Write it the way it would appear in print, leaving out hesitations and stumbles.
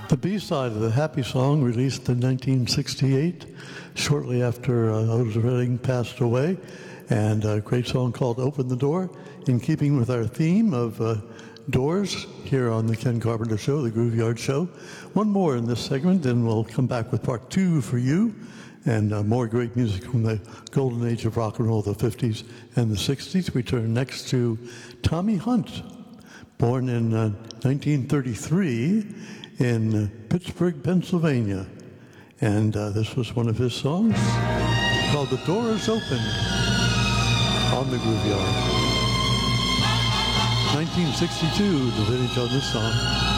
The B-side of the Happy Song, released in 1968, shortly after Otis Redding passed away, and a great song called Open the Door, in keeping with our theme of doors here on the Ken Carpenter Show, the Grooveyard Show. One more in this segment, then we'll come back with part two for you, and more great music from the golden age of rock and roll, the 50s and the 60s. We turn next to Tommy Hunt, born in 1933 in Pittsburgh, Pennsylvania. And this was one of his songs called The Door Is Open on the Grooveyard. 1962, the vintage on this song.